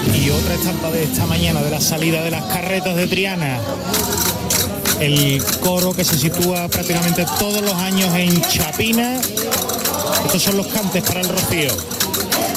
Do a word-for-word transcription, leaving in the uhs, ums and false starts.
Y otra estampa de esta mañana de la salida de las carretas de Triana. El coro que se sitúa prácticamente todos los años en Chapina. Estos son los cantes para el Rocío.